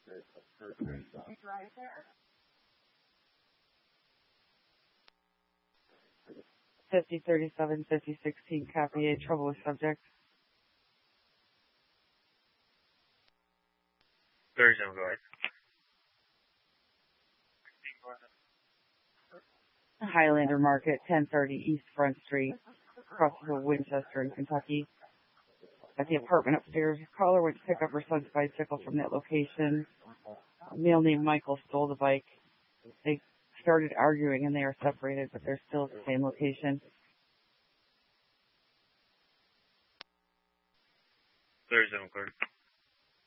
5037, 5016, copy A, trouble with subject. 37, go ahead. Highlander Market, 1030 East Front Street, across from Winchester in Kentucky. At the apartment upstairs, caller went to pick up her son's bicycle from that location. A male named Michael stole the bike. They started arguing and they are separated, but they're still at the same location. 37, clear.